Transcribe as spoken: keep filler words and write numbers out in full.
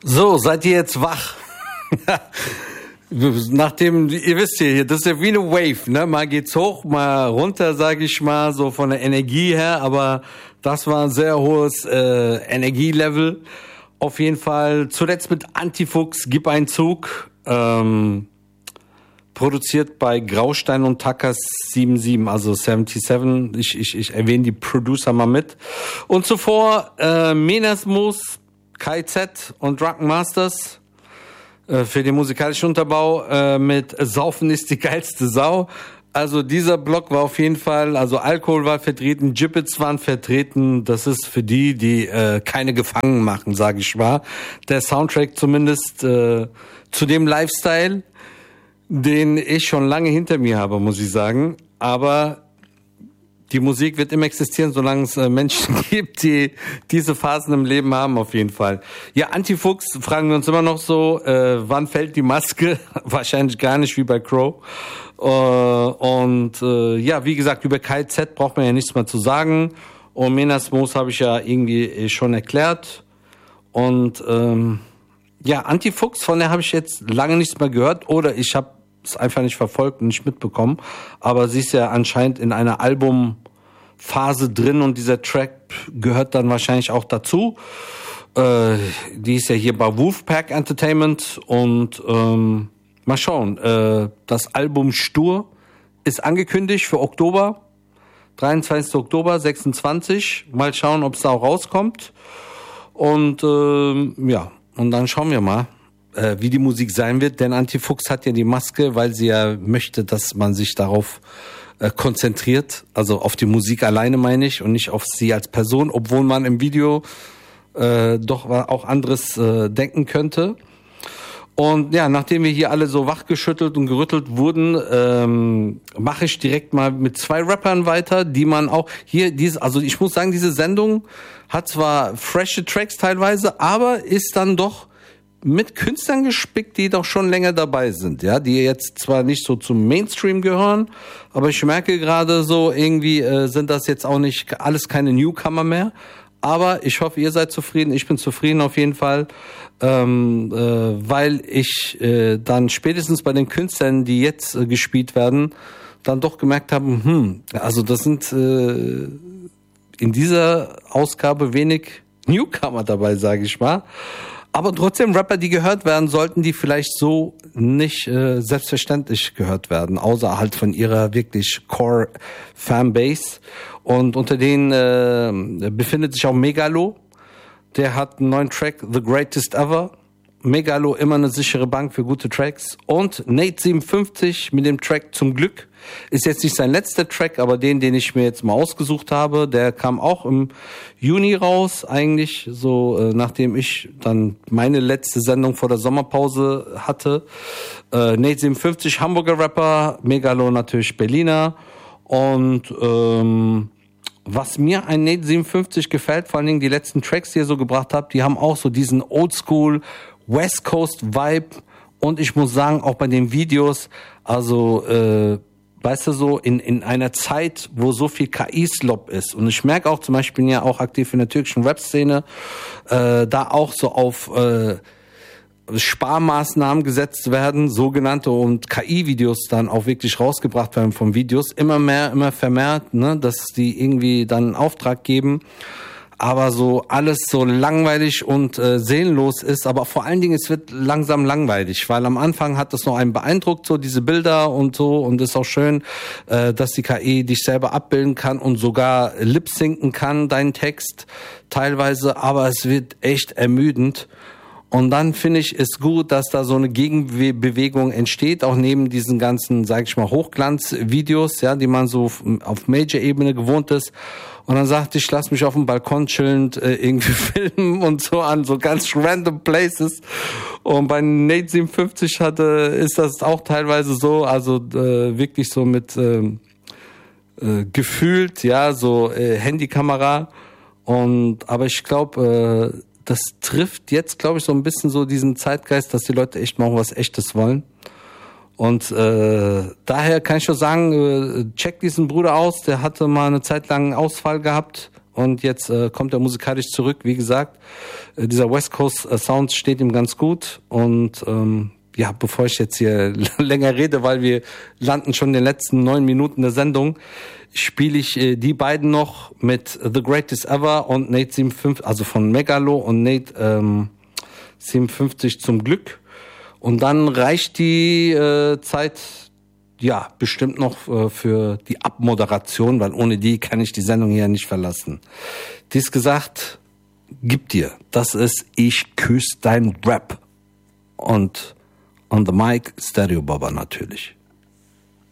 So, seid ihr jetzt wach? Nachdem, ihr wisst ja hier, das ist ja wie eine Wave, ne? Mal geht's hoch, mal runter, sage ich mal, so von der Energie her, aber das war ein sehr hohes äh, Energielevel. Auf jeden Fall, zuletzt mit Antifuchs, Gib einen Zug, ähm, produziert bei Graustein und Tucker siebenundsiebzig, also siebenundsiebzig, ich, ich, ich erwähne die Producer mal mit. Und zuvor äh, Menasmus, K Z und Drunken Masters äh, für den musikalischen Unterbau äh, mit Saufen ist die geilste Sau. Also dieser Block war auf jeden Fall, also Alkohol war vertreten, Gibbets waren vertreten. Das ist für die, die äh, keine Gefangenen machen, sage ich mal. Der Soundtrack zumindest äh, zu dem Lifestyle, den ich schon lange hinter mir habe, muss ich sagen. Aber die Musik wird immer existieren, solange es äh, Menschen gibt, die diese Phasen im Leben haben, auf jeden Fall. Ja, Antifuchs fragen wir uns immer noch so, äh, wann fällt die Maske? Wahrscheinlich gar nicht, wie bei Crow. Äh, und äh, ja, wie gesagt, über K Z braucht man ja nichts mehr zu sagen. Und Menasmus habe ich ja irgendwie schon erklärt. Und ähm, ja, Antifuchs, von der habe ich jetzt lange nichts mehr gehört. Oder ich habe es einfach nicht verfolgt und nicht mitbekommen. Aber sie ist ja anscheinend in einer Albumphase drin und dieser Track gehört dann wahrscheinlich auch dazu. Äh, die ist ja hier bei Wolfpack Entertainment und ähm, mal schauen. Äh, das Album Stur ist angekündigt für Oktober, dreiundzwanzigsten Oktober, sechsundzwanzig. Mal schauen, ob es da auch rauskommt. Und äh, ja, und dann schauen wir mal, äh, wie die Musik sein wird. Denn Antifuchs hat ja die Maske, weil sie ja möchte, dass man sich darauf äh, konzentriert. Also auf die Musik alleine, meine ich, und nicht auf sie als Person, obwohl man im Video äh, doch auch anderes äh, denken könnte. Und ja, nachdem wir hier alle so wachgeschüttelt und gerüttelt wurden, ähm, mache ich direkt mal mit zwei Rappern weiter, die man auch hier, diese, also ich muss sagen, diese Sendung hat zwar frische Tracks teilweise, aber ist dann doch mit Künstlern gespickt, die doch schon länger dabei sind, ja, die jetzt zwar nicht so zum Mainstream gehören, aber ich merke gerade so, irgendwie äh, sind das jetzt auch nicht alles keine Newcomer mehr. Aber ich hoffe, ihr seid zufrieden. Ich bin zufrieden auf jeden Fall, ähm, äh, weil ich äh, dann spätestens bei den Künstlern, die jetzt äh, gespielt werden, dann doch gemerkt habe, hm, also das sind äh, in dieser Ausgabe wenig Newcomer dabei, sage ich mal. Aber trotzdem Rapper, die gehört werden sollten, die vielleicht so nicht äh, selbstverständlich gehört werden, außer halt von ihrer wirklich Core-Fanbase. Und unter denen äh, befindet sich auch Megalo. Der hat einen neuen Track, The Greatest Ever. Megalo, immer eine sichere Bank für gute Tracks. Und Nate siebenundfünfzig mit dem Track Zum Glück. Ist jetzt nicht sein letzter Track, aber den, den ich mir jetzt mal ausgesucht habe, der kam auch im Juni raus, eigentlich so, äh, nachdem ich dann meine letzte Sendung vor der Sommerpause hatte. Äh, Nate siebenundfünfzig, Hamburger Rapper, Megalo natürlich Berliner. Und ähm, was mir an Nate siebenundfünfzig gefällt, vor allen Dingen die letzten Tracks, die ihr so gebracht habt, die haben auch so diesen Oldschool West Coast Vibe. Und ich muss sagen, auch bei den Videos, also äh, weißt du, so in in einer Zeit, wo so viel K I-Slop ist. Und ich merke auch zum Beispiel, ich bin ja auch aktiv in der türkischen Rap-Szene, äh, da auch so auf äh, Sparmaßnahmen gesetzt werden, sogenannte, und K I-Videos dann auch wirklich rausgebracht werden von Videos, immer mehr, immer vermehrt, ne, dass die irgendwie dann einen Auftrag geben, aber so alles so langweilig und äh, seelenlos ist, aber vor allen Dingen, es wird langsam langweilig, weil am Anfang hat das noch einen beeindruckt, so diese Bilder und so, und es ist auch schön, äh, dass die K I dich selber abbilden kann und sogar lip-synken kann, deinen Text teilweise, aber es wird echt ermüdend. Und dann finde ich es gut, dass da so eine Gegenbewegung entsteht, auch neben diesen ganzen, sag ich mal, Hochglanzvideos, ja, die man so auf Major-Ebene gewohnt ist. Und dann sagte ich, lass mich auf dem Balkon chillend äh, irgendwie filmen und so an so ganz random places. Und bei Nate siebenundfünfzig hatte, ist das auch teilweise so, also äh, wirklich so mit äh, äh, gefühlt, ja, so äh, Handykamera. Und aber ich glaube, äh, das trifft jetzt, glaube ich, so ein bisschen so diesen Zeitgeist, dass die Leute echt mal was Echtes wollen. Und äh, daher kann ich schon sagen, äh, check diesen Bruder aus. Der hatte mal eine Zeit lang einen Ausfall gehabt und jetzt äh, kommt er musikalisch zurück. Wie gesagt, äh, dieser West Coast äh, Sound steht ihm ganz gut und ähm, ja, bevor ich jetzt hier länger rede, weil wir landen schon in den letzten neun Minuten der Sendung, spiele ich äh, die beiden noch mit The Greatest Ever und Nate siebenundfünfzig, also von Megalo und Nate ähm, siebenundfünfzig zum Glück. Und dann reicht die äh, Zeit ja bestimmt noch äh, für die Abmoderation, weil ohne die kann ich die Sendung hier nicht verlassen. Dies gesagt, gib dir. Das ist Ich küss dein Rap. Und on the mic, Stereo Baba natürlich.